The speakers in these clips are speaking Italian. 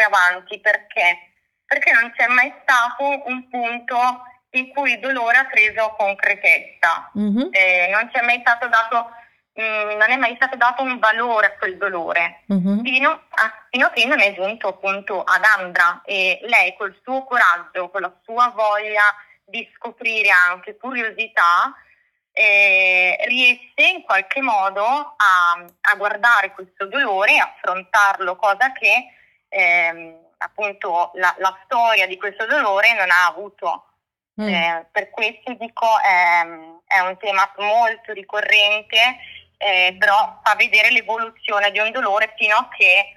avanti. Perché? Perché non c'è mai stato un punto in cui il dolore ha preso concretezza. Mhm, Non c'è mai stato dato, non è mai stato dato un valore a quel dolore, mhm. fino a che non è giunto appunto ad Andra, e lei col suo coraggio, con la sua voglia di scoprire, anche curiosità, riesce in qualche modo a guardare questo dolore e affrontarlo, cosa che appunto la storia di questo dolore non ha avuto. Mm. Per questo dico è un tema molto ricorrente, però fa vedere l'evoluzione di un dolore fino a che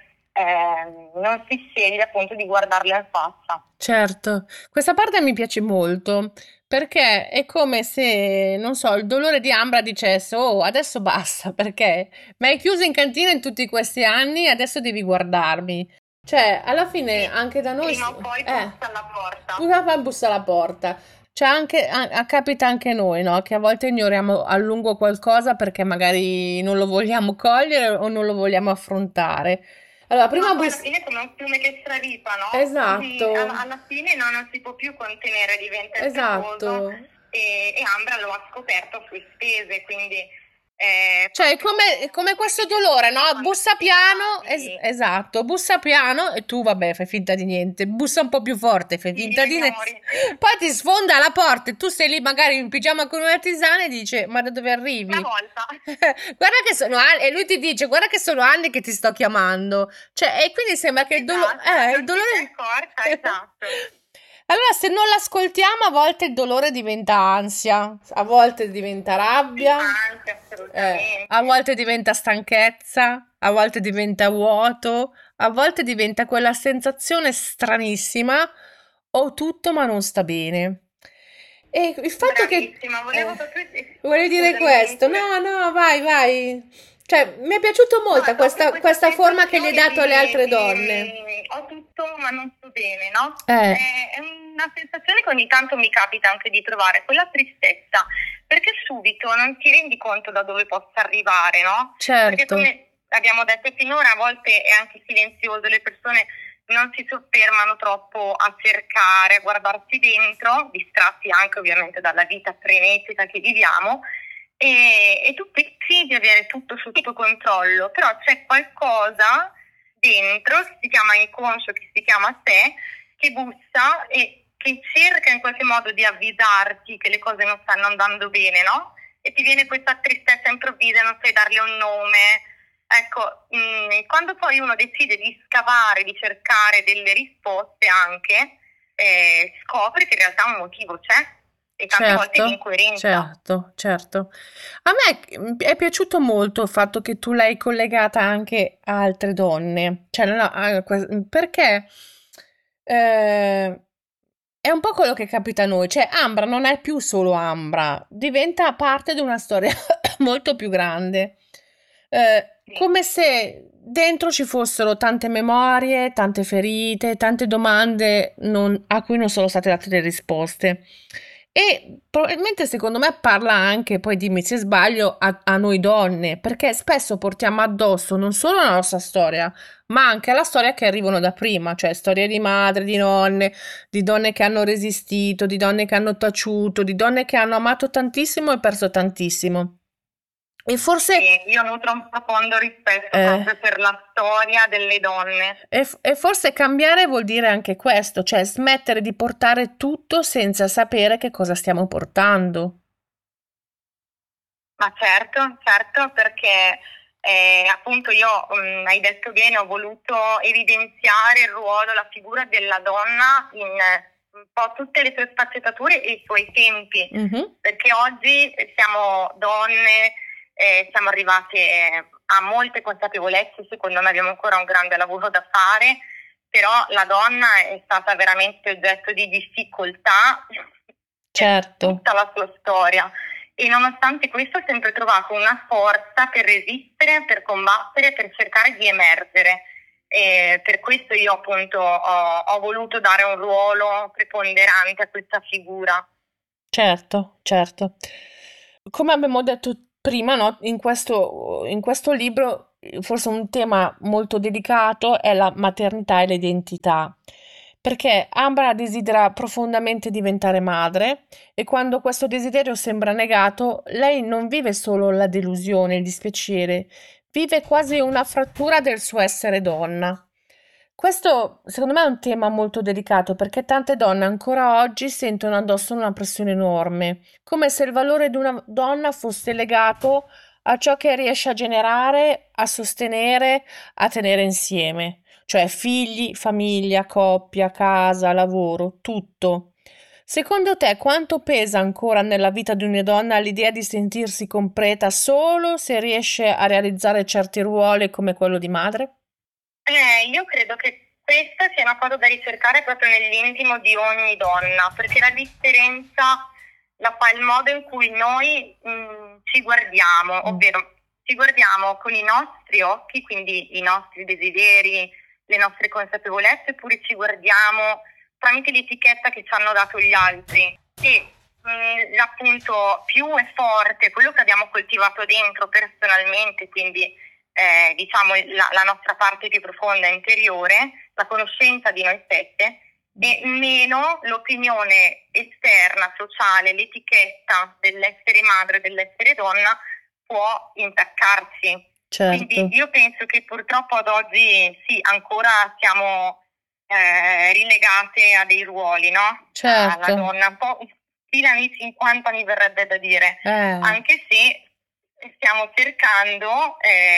non si sceglie appunto di guardarlo in faccia. Certo, questa parte mi piace molto perché è come se, non so, il dolore di Ambra dicesse: Oh, adesso basta perché mi hai chiuso in cantina in tutti questi anni, adesso devi guardarmi. Cioè, alla fine Sì, anche da noi, prima o poi bussa alla porta. pure fa bussa alla porta. Cioè, anche, capita anche a noi, no? Che a volte ignoriamo a lungo qualcosa perché magari non lo vogliamo cogliere o non lo vogliamo affrontare. Allora, Ma prima poi alla bussa. fine è come un fiume che straripa, no? Esatto, Quindi alla fine non si può più contenere, diventa esatto. impetuoso, e Ambra lo ha scoperto a sue spese, quindi Cioè, proprio è come come questo dicevo dolore, no? prima, quando Bussa si piano, sa di esatto, bussa piano e tu, vabbè, fai finta di niente. Bussa un po' più forte, fai li finta di niente. ignori. Poi ti sfonda la porta e tu sei lì magari in pigiama con una tisana e dice, ma da dove Una arrivi? volta. Guarda che sono anni, e lui ti dice, guarda che sono anni che ti sto chiamando. Cioè, e quindi sembra che Esatto, il non ti sei dolore. accorta, esatto. Allora, se non l'ascoltiamo, a volte il dolore diventa ansia, a volte diventa Sì, rabbia, anche a assolutamente. volte diventa stanchezza, a volte diventa vuoto, a volte diventa quella sensazione stranissima, ho tutto ma non sta bene. E il fatto che... Bravissima, volevo proprio... Vuoi dire Scusami, dimmi questo? pure. No, no, vai, vai. Cioè, mi è piaciuto No, molto è proprio questa questa forma che gli hai sensazione dato alle altre donne. ho tutto ma non sto bene, no? Eh, È una sensazione che ogni tanto mi capita anche di provare, quella tristezza, perché subito non ti rendi conto da dove possa arrivare, no? Perché certo, come abbiamo detto finora, a volte è anche silenzioso, le persone non si soffermano troppo a cercare, a guardarsi dentro, distratti anche ovviamente dalla vita frenetica che viviamo, e tu pensi di avere tutto sotto controllo, però c'è qualcosa dentro, che si chiama inconscio, che si chiama te, che bussa e che cerca in qualche modo di avvisarti che le cose non stanno andando bene, no? E ti viene questa tristezza improvvisa, non sai darle un nome. Ecco, quando poi uno decide di scavare, di cercare delle risposte anche, scopre che in realtà un motivo c'è, e tante volte è certo, l'incoerenza. certo, certo. A me è piaciuto molto il fatto che tu l'hai collegata anche a altre donne, cioè, perché eh, è un po' quello che capita a noi, cioè Ambra non è più solo Ambra, diventa parte di una storia molto più grande. Sì. Come se dentro ci fossero tante memorie, tante ferite, tante domande a cui non sono state date le risposte. E probabilmente secondo me parla anche, poi dimmi se sbaglio, a noi donne, perché spesso portiamo addosso non solo la nostra storia, ma anche la storia che arrivano da prima, cioè storie di madre, di nonne, di donne che hanno resistito, di donne che hanno taciuto, di donne che hanno amato tantissimo e perso tantissimo. E forse, Sì, io nutro un profondo rispetto eh, proprio per la storia delle donne. e forse cambiare vuol dire anche questo, cioè smettere di portare tutto senza sapere che cosa stiamo portando. Ma certo, certo, perché appunto io, hai detto bene, ho voluto evidenziare il ruolo, la figura della donna in un po' tutte le sue sfaccettature e i suoi tempi, Mhm, perché oggi siamo donne, siamo arrivate a molte consapevolezze, secondo me abbiamo ancora un grande lavoro da fare, però la donna è stata veramente oggetto di difficoltà per certo, tutta la sua storia, e nonostante questo ha sempre trovato una forza per resistere, per combattere, per cercare di emergere. E per questo io appunto ho voluto dare un ruolo preponderante a questa figura. certo, certo. Come abbiamo detto prima, no, in questo libro forse un tema molto delicato è la maternità e l'identità, perché Ambra desidera profondamente diventare madre e quando questo desiderio sembra negato, lei non vive solo la delusione, il dispiacere, vive quasi una frattura del suo essere donna. Questo, secondo me, è un tema molto delicato perché tante donne ancora oggi sentono addosso una pressione enorme, come se il valore di una donna fosse legato a ciò che riesce a generare, a sostenere, a tenere insieme, cioè figli, famiglia, coppia, casa, lavoro, tutto. Secondo te, quanto pesa ancora nella vita di una donna l'idea di sentirsi completa solo se riesce a realizzare certi ruoli come quello di madre? Io credo che questa sia una cosa da ricercare proprio nell'intimo di ogni donna, perché la differenza la fa il modo in cui noi ci guardiamo, Mm. ovvero ci guardiamo con i nostri occhi, quindi i nostri desideri, le nostre consapevolezze, oppure ci guardiamo tramite l'etichetta che ci hanno dato gli altri. E appunto più è forte quello che abbiamo coltivato dentro personalmente, quindi diciamo la nostra parte più profonda interiore, la conoscenza di noi stesse, e meno l'opinione esterna, sociale, l'etichetta dell'essere madre, dell'essere donna può intaccarci. Certo, Quindi io penso che purtroppo ad oggi sì, ancora siamo rilegate a dei ruoli, no? Alla certo. donna, un po' fino anni 50 mi verrebbe da dire, Eh, anche se stiamo cercando,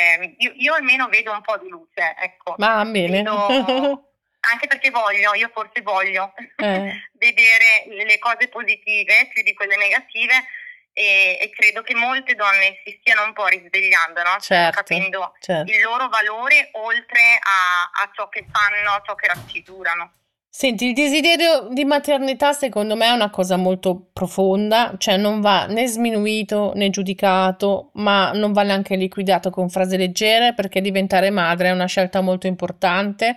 io almeno vedo un po' di luce, ecco, ma bene. vedo, anche perché voglio, io forse voglio Eh, vedere le cose positive più di quelle negative e credo che molte donne si stiano un po' risvegliando, no? Stiano certo, capendo certo. il loro valore oltre a ciò che fanno, a ciò che raffigurano. Senti, il desiderio di maternità secondo me è una cosa molto profonda, cioè non va né sminuito né giudicato, ma non va neanche liquidato con frasi leggere perché diventare madre è una scelta molto importante.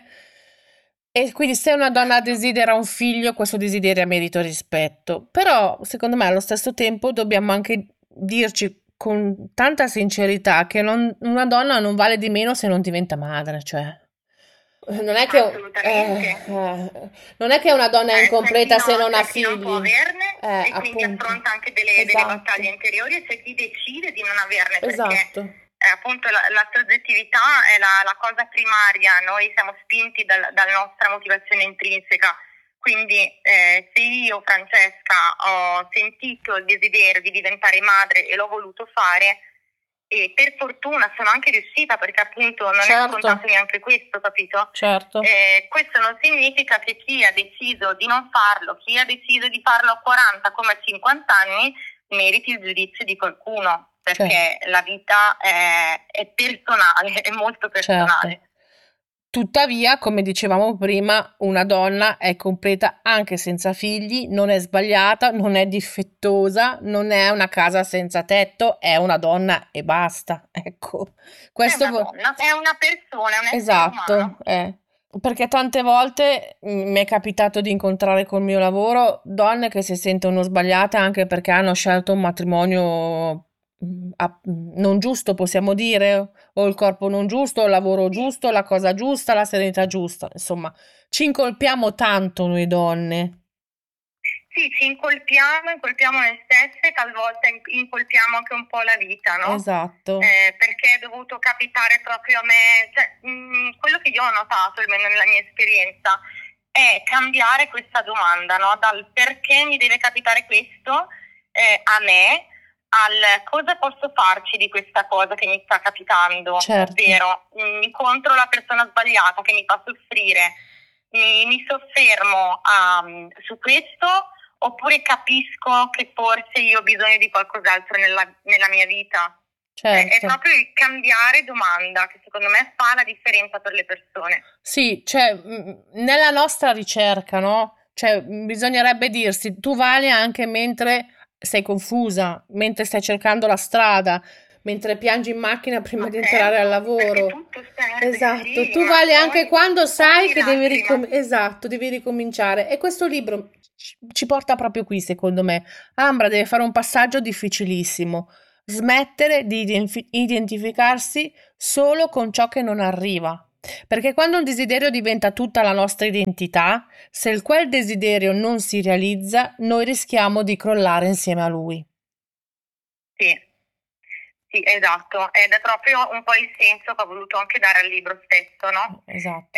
E quindi se una donna Certo. desidera un figlio, questo desiderio ha merito e rispetto. Però, secondo me, allo stesso tempo dobbiamo anche dirci con tanta sincerità che una donna non vale di meno se non diventa madre, cioè. Non è che, Assolutamente. non è che una donna è incompleta se non ha C'è chi non può figli. averne e quindi Appunto. affronta anche delle Esatto. battaglie interiori, e c'è chi decide di non averne perché Esatto. appunto la soggettività è la cosa primaria, noi siamo spinti dalla nostra motivazione intrinseca. Quindi se io, Francesca, ho sentito il desiderio di diventare madre e l'ho voluto fare, e per fortuna sono anche riuscita perché appunto non è Certo, scontato neanche questo, capito? certo. Questo non significa che chi ha deciso di non farlo, chi ha deciso di farlo a 40 come a 50 anni, meriti il giudizio di qualcuno, Certo. perché la vita è personale, è molto Certo. personale. Tuttavia, come dicevamo prima, una donna è completa anche senza figli, non è sbagliata, non è difettosa, non è una casa senza tetto, è una donna e basta. Ecco, È questo una donna, è una persona, è un essere esatto, umano. perché tante volte mi è capitato di incontrare col mio lavoro donne che si sentono sbagliate anche perché hanno scelto un matrimonio non giusto, possiamo dire, o il corpo non giusto, o il lavoro Sì. giusto, la cosa giusta, la serenità giusta. Insomma, ci incolpiamo tanto noi donne. Sì, ci incolpiamo noi stesse, talvolta incolpiamo anche un po' la vita, no? Esatto, Perché è dovuto capitare proprio a me, cioè, quello che io ho notato, almeno nella mia esperienza, è cambiare questa domanda, no? Dal perché mi deve capitare questo a me, al cosa posso farci di questa cosa che mi sta capitando, certo, ovvero incontro la persona sbagliata che mi fa soffrire, mi soffermo su questo, oppure capisco che forse io ho bisogno di qualcos'altro nella mia vita. È certo. proprio il cambiare domanda che secondo me fa la differenza per le persone. Sì, cioè, nella nostra ricerca, no? Cioè, bisognerebbe dirsi, tu vali anche mentre sei confusa, mentre stai cercando la strada, mentre piangi in macchina prima di Ok? entrare al Perché lavoro. tutto serve, Esatto, sì, tu ma vali anche quando sai ogni che devi lacrima. esatto, devi ricominciare. E questo libro ci porta proprio qui, secondo me. Ambra deve fare un passaggio difficilissimo. smettere di identificarsi solo con ciò che non arriva. Perché quando un desiderio diventa tutta la nostra identità, se quel desiderio non si realizza, noi rischiamo di crollare insieme a lui. Sì, sì, esatto, ed è proprio un po' il senso che ho voluto anche dare al libro stesso, no? Esatto.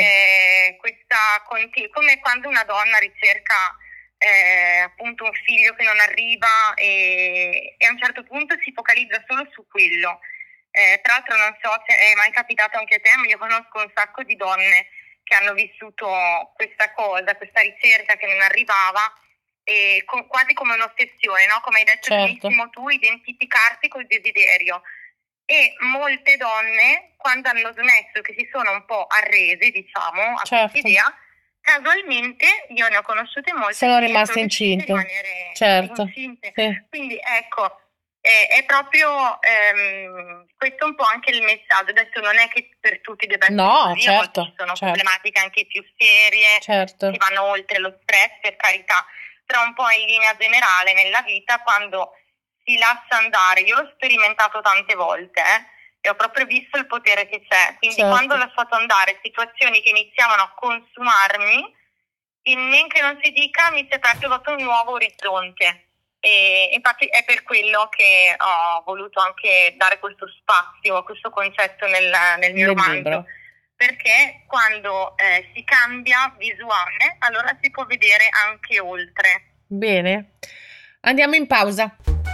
Come quando una donna ricerca appunto un figlio che non arriva e a un certo punto si focalizza solo su quello. Tra l'altro non so se è mai capitato anche a te, ma io conosco un sacco di donne che hanno vissuto questa cosa, questa ricerca che non arrivava, e quasi come un'ossessione, no? Come hai detto Certo. benissimo tu, identificarsi col desiderio. E molte donne, quando hanno smesso, che si sono un po' arrese, diciamo, a Certo. questa idea, casualmente io ne ho conosciute molte Sono che rimaste sono riuscite a incinte. rimanere Certo. incinte. Sì. Quindi ecco, è proprio questo un po' anche il messaggio. Adesso non è che per tutti deve essere No, così, a volte certo, ci sono certo, problematiche anche più serie, certo. che vanno oltre lo stress, per carità, però un po' in linea generale nella vita, quando si lascia andare, io l'ho sperimentato tante volte, e ho proprio visto il potere che c'è, quindi Certo. quando ho lasciato andare situazioni che iniziavano a consumarmi, in men che non si dica mi si è aperto proprio un nuovo orizzonte. E infatti è per quello che ho voluto anche dare questo spazio, questo concetto nel mio Nel romanzo, libro. perché quando si cambia visuale, allora si può vedere anche oltre. Bene, andiamo in pausa.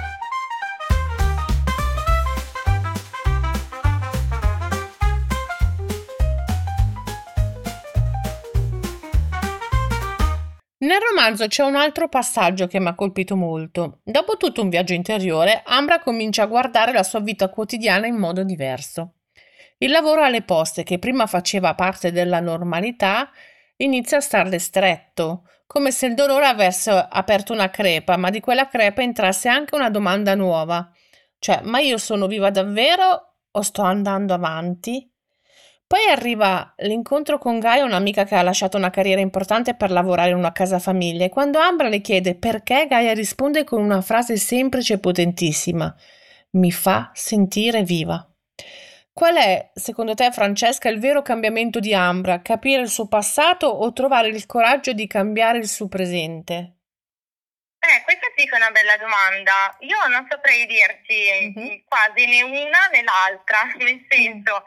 Nel romanzo c'è un altro passaggio che mi ha colpito molto. Dopo tutto un viaggio interiore, Ambra comincia a guardare la sua vita quotidiana in modo diverso. Il lavoro alle poste, che prima faceva parte della normalità, inizia a starle stretto, come se il dolore avesse aperto una crepa, ma di quella crepa entrasse anche una domanda nuova. Cioè, ma io sono viva davvero o sto andando avanti? Poi arriva l'incontro con Gaia, un'amica che ha lasciato una carriera importante per lavorare in una casa famiglia, e quando Ambra le chiede perché, Gaia risponde con una frase semplice e potentissima: mi fa sentire viva. Qual è, secondo te, Francesca, il vero cambiamento di Ambra? Capire il suo passato o trovare il coraggio di cambiare il suo presente? Questa sì che è una bella domanda. Io non saprei dirti quasi né una né l'altra, nel senso,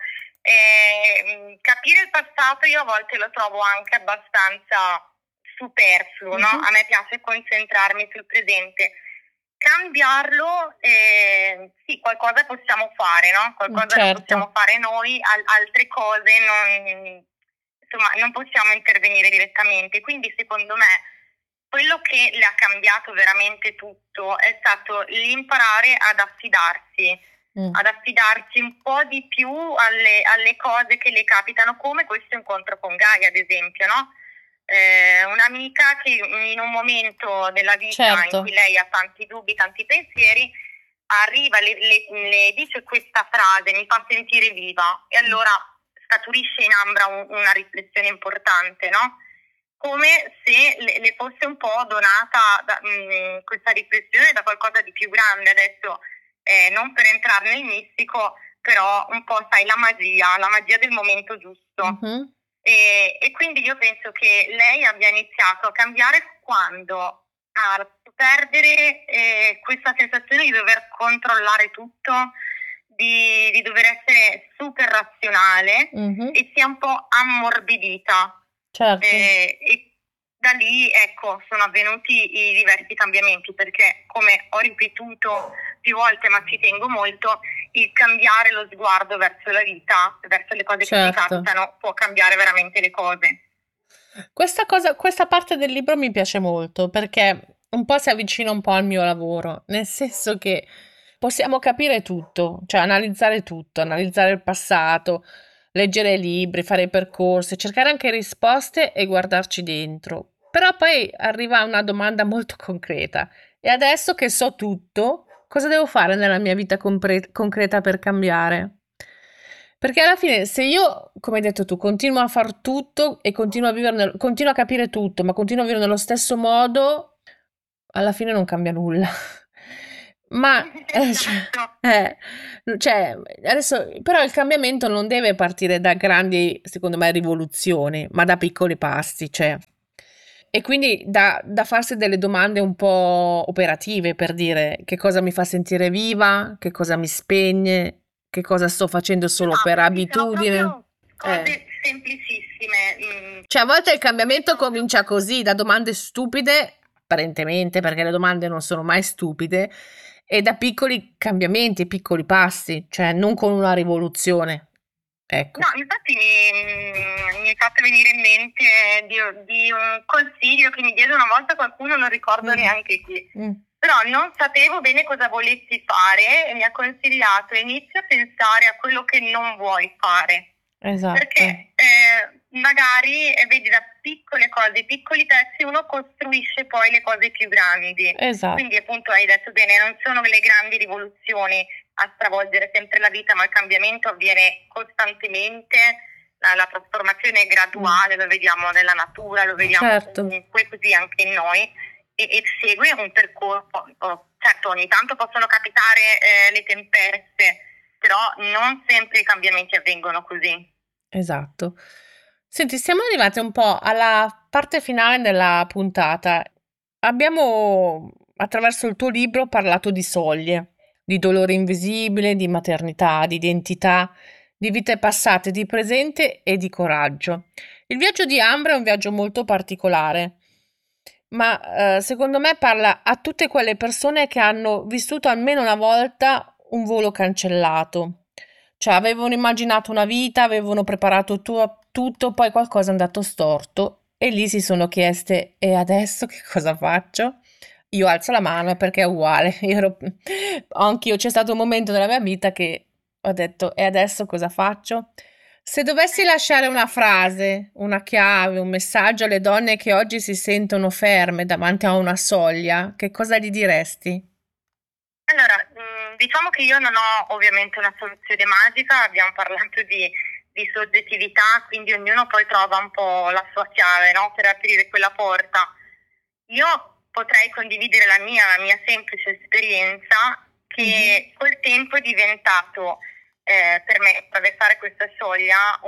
capire il passato io a volte lo trovo anche abbastanza superfluo, no? A me piace concentrarmi sul presente. Cambiarlo, sì, qualcosa possiamo fare, no? Qualcosa lo possiamo fare noi, altre cose insomma, non possiamo intervenire direttamente. Quindi secondo me quello che le ha cambiato veramente tutto è stato l'imparare ad affidarsi un po' di più alle cose che le capitano, come questo incontro con Gaia, ad esempio, no? Un'amica che in un momento della vita in cui lei ha tanti dubbi, tanti pensieri, arriva, le dice questa frase: mi fa sentire viva, e allora scaturisce in Ambra una riflessione importante, no? Come se le fosse un po' donata questa riflessione da qualcosa di più grande. Adesso non per entrare nel mistico, però un po', sai, la magia del momento giusto. E quindi io penso che lei abbia iniziato a cambiare quando a perdere questa sensazione di dover controllare tutto, di dover essere super razionale, e si è un po' ammorbidita. E da lì, ecco, sono avvenuti i diversi cambiamenti, perché, come ho ripetuto più volte, ma ci tengo molto, il cambiare lo sguardo verso la vita, verso le cose che ci capitano, può cambiare veramente le cose. Questa parte del libro mi piace molto, perché un po' si avvicina un po' al mio lavoro, nel senso che possiamo capire tutto, cioè analizzare tutto, analizzare il passato, leggere libri, fare percorsi, cercare anche risposte e guardarci dentro. Però poi arriva una domanda molto concreta. E adesso che so tutto, cosa devo fare nella mia vita concreta per cambiare? Perché alla fine, se io, come hai detto tu, continuo a far tutto e continuo a capire tutto, ma continuo a vivere nello stesso modo, alla fine non cambia nulla. Ma Esatto. cioè, adesso però il cambiamento non deve partire da grandi, secondo me, rivoluzioni, ma da piccoli passi, cioè. E quindi da farsi delle domande un po' operative per dire che cosa mi fa sentire viva, che cosa mi spegne, che cosa sto facendo solo per Esatto, sì, sono abitudine. proprio Eh. cose semplicissime. Cioè, a volte il Che cambiamento proprio. comincia così, da domande stupide, apparentemente, perché le domande non sono mai stupide, e da piccoli cambiamenti, piccoli passi, cioè non con una rivoluzione. No, Ecco. infatti mi è fatto venire in mente di un consiglio che mi diede una volta qualcuno, non ricordo Mm, neanche chi, mm, però non sapevo bene cosa volessi fare e mi ha consigliato inizia a pensare a quello che non vuoi fare. esatto, Perché magari vedi da piccole cose, piccoli pezzi, uno costruisce poi le cose più grandi. Quindi esatto. appunto hai detto bene, non sono le grandi rivoluzioni a stravolgere sempre la vita, ma il cambiamento avviene costantemente, la trasformazione è Mm, graduale, lo vediamo nella natura, lo vediamo certo. ovunque, così anche in noi, e segue un percorso. Certo, ogni tanto possono capitare le tempeste, però non sempre i cambiamenti avvengono così. Esatto. Senti, siamo arrivati un po' alla parte finale della puntata. Abbiamo, attraverso il tuo libro, parlato di soglie, di dolore invisibile, di maternità, di identità, di vite passate, di presente e di coraggio. Il viaggio di Ambra è un viaggio molto particolare, ma secondo me parla a tutte quelle persone che hanno vissuto almeno una volta un volo cancellato. Cioè, avevano immaginato una vita, avevano preparato tutto, poi qualcosa è andato storto e lì si sono chieste: e adesso che cosa faccio? Io alzo la mano perché è uguale. Anch'io c'è stato un momento nella mia vita che ho detto: e adesso cosa faccio? Se dovessi lasciare una frase, una chiave, un messaggio alle donne che oggi si sentono ferme davanti a una soglia, che cosa gli diresti? Allora, diciamo che io non ho ovviamente una soluzione magica, abbiamo parlato di soggettività, quindi ognuno poi trova un po' la sua chiave, no? Per aprire quella porta. Io potrei condividere la mia semplice esperienza, Mhm. che col tempo è diventato per me attraversare questa soglia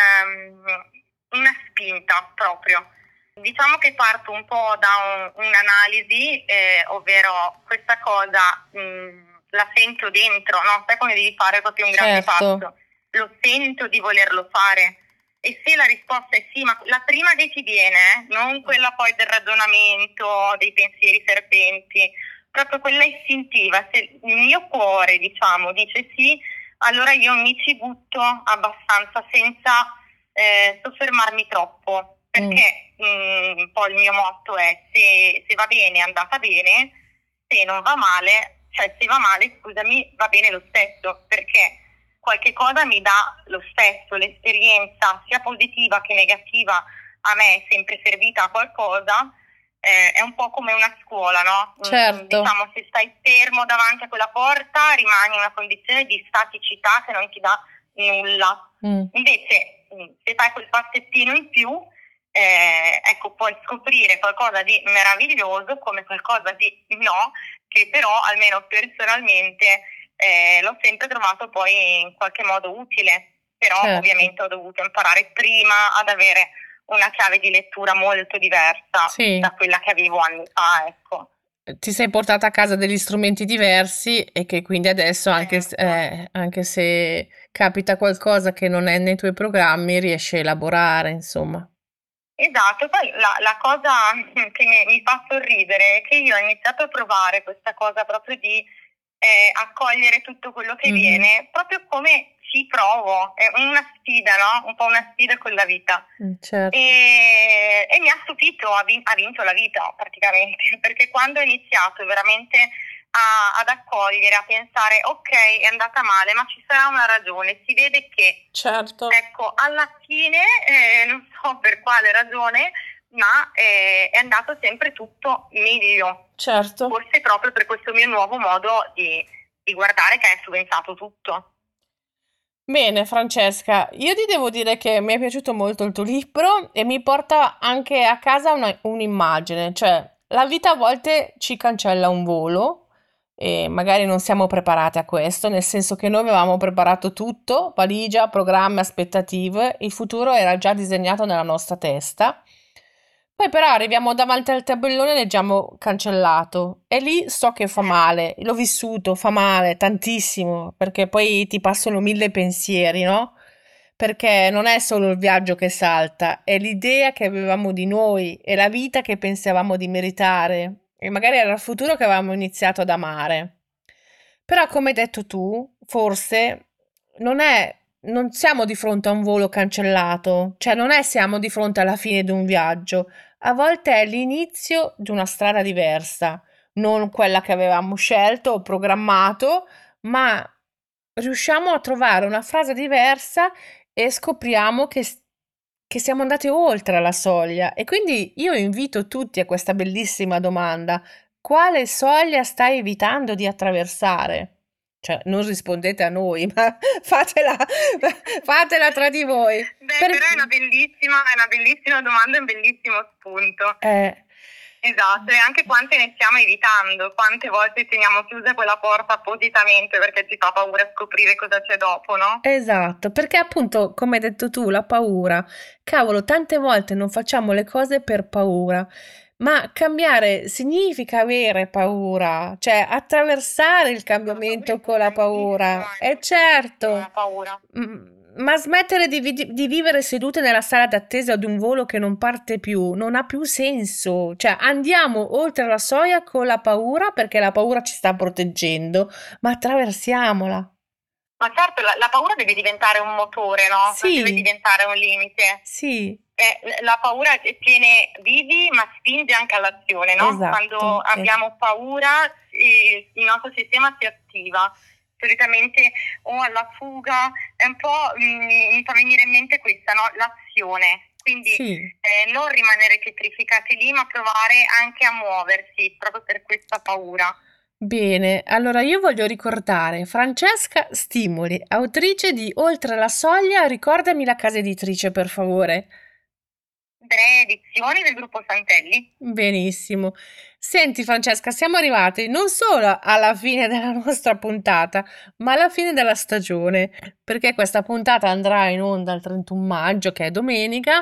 una spinta proprio. Diciamo che parto un po' da un'analisi, ovvero questa cosa la sento dentro, no? Sai come devi fare proprio un grande Certo. passo? Lo sento di volerlo fare. E se la risposta è sì, ma la prima che ti viene, non quella poi del ragionamento, dei pensieri serpenti, proprio quella istintiva, se il mio cuore, diciamo, dice sì, allora io mi ci butto abbastanza senza soffermarmi troppo, Mm, perché poi il mio motto è se va bene è andata bene, se non va male, cioè se va male, scusami, va bene lo stesso, perché qualche cosa mi dà lo stesso, l'esperienza sia positiva che negativa a me è sempre servita a qualcosa, è un po' come una scuola, no? certo. Diciamo, se stai fermo davanti a quella porta rimani in una condizione di staticità che non ti dà nulla. Mm, Invece, se fai quel passettino in più, ecco, puoi scoprire qualcosa di meraviglioso come qualcosa di no, che però almeno personalmente l'ho sempre trovato poi in qualche modo utile, però certo. ovviamente ho dovuto imparare prima ad avere una chiave di lettura molto diversa Sì. da quella che avevo anni fa, ecco. Ti sei portata a casa degli strumenti diversi e che quindi adesso, Certo. anche se capita qualcosa che non è nei tuoi programmi, riesci a elaborare, insomma. Esatto, poi la cosa che mi fa sorridere è che io ho iniziato a provare questa cosa proprio di accogliere tutto quello che Mhm. viene, proprio come ci provo, è una sfida, no? Un po' una sfida con la vita. Certo, E mi ha stupito, ha vinto la vita praticamente, perché quando ho iniziato veramente ad accogliere, a pensare, ok, è andata male, ma ci sarà una ragione, si vede che, certo, ecco, alla fine, non so per quale ragione, ma è andato sempre tutto meglio, certo. forse proprio per questo mio nuovo modo di guardare che è subentrato tutto. Bene, Francesca, io ti devo dire che mi è piaciuto molto il tuo libro e mi porta anche a casa un'immagine, cioè la vita a volte ci cancella un volo e magari non siamo preparate a questo, nel senso che noi avevamo preparato tutto, valigia, programmi, aspettative, il futuro era già disegnato nella nostra testa. Poi però arriviamo davanti al tabellone e leggiamo cancellato e lì so che fa male, l'ho vissuto, fa male tantissimo, perché poi ti passano mille pensieri, no? Perché non è solo il viaggio che salta, è l'idea che avevamo di noi, è la vita che pensavamo di meritare e magari era il futuro che avevamo iniziato ad amare. Però, come hai detto tu, forse non siamo di fronte a un volo cancellato, cioè non è siamo di fronte alla fine di un viaggio, a volte è l'inizio di una strada diversa, non quella che avevamo scelto o programmato, ma riusciamo a trovare una frase diversa e scopriamo che siamo andati oltre la soglia. E quindi io invito tutti a questa bellissima domanda: quale soglia stai evitando di attraversare? Cioè, non rispondete a noi, ma fatela, fatela tra di voi. Beh, però è una bellissima domanda e un bellissimo spunto. Eh, Esatto, e anche quante ne stiamo evitando, quante volte teniamo chiusa quella porta appositamente perché ci fa paura scoprire cosa c'è dopo, no? esatto, perché appunto, come hai detto tu, la paura, cavolo, tante volte non facciamo le cose per paura, ma cambiare significa avere paura, cioè attraversare il La paura è cambiamento con la paura, importantissima, è e importantissima la certo, paura. ma smettere di vivere sedute nella sala d'attesa di un volo che non parte più non ha più senso, cioè andiamo oltre la soglia con la paura perché la paura ci sta proteggendo, ma attraversiamola. Ma certo, la paura deve diventare un motore, no? Non deve Sì, diventare un limite. sì, La paura tiene vivi ma spinge anche all'azione, no? Quando esatto, abbiamo paura il nostro sistema si attiva, solitamente o alla fuga, è un po', mi fa venire in mente questa, no? L'azione. Quindi sì. non rimanere pietrificati lì, ma provare anche a muoversi proprio per questa paura. Bene, allora io voglio ricordare Francesca Stimoli, autrice di Oltre la soglia, ricordami la casa editrice per favore. 3 edizioni del gruppo Santelli. Benissimo. Senti Francesca, siamo arrivati non solo alla fine della nostra puntata, ma alla fine della stagione, perché questa puntata andrà in onda il 31 maggio, che è domenica,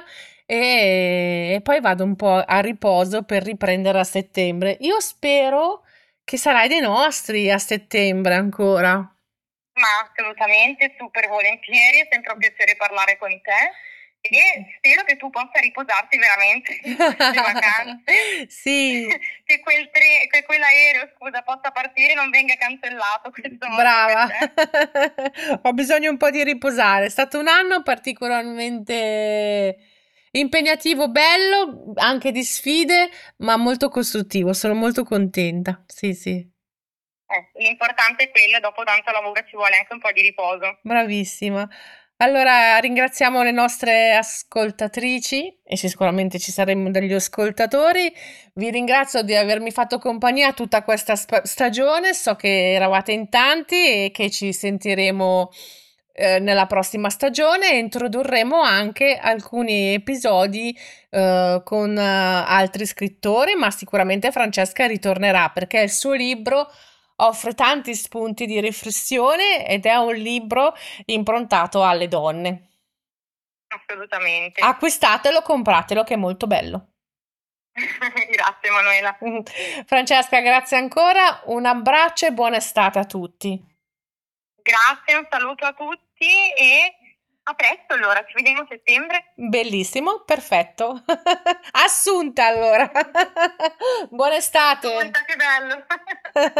e poi vado un po' a riposo per riprendere a settembre. Io spero che sarai dei nostri a settembre ancora. Ma assolutamente, super volentieri, è sempre un piacere parlare con te e spero che tu possa riposarti veramente in queste vacanze, Sì, che quell'aereo, scusa, possa partire e non venga cancellato questa volta brava. per te. Ho bisogno un po' di riposare. È stato un anno particolarmente impegnativo, bello, anche di sfide, ma molto costruttivo. Sono molto contenta. Sì, sì, L'importante è quello, dopo tanto lavoro ci vuole anche un po' di riposo. bravissima. Allora ringraziamo le nostre ascoltatrici e sicuramente ci saremo degli ascoltatori. Vi ringrazio di avermi fatto compagnia tutta questa stagione. So che eravate in tanti e che ci sentiremo nella prossima stagione e introdurremo anche alcuni episodi con altri scrittori, ma sicuramente Francesca ritornerà perché il suo libro offre tanti spunti di riflessione ed è un libro improntato alle donne. Assolutamente. Acquistatelo, compratelo che è molto bello. Grazie Manuela. Francesca, grazie ancora, un abbraccio e buona estate a tutti. Grazie, un saluto a tutti e a presto allora, ci vediamo a settembre. Bellissimo, perfetto. Assunta allora. Buona estate. Che bello.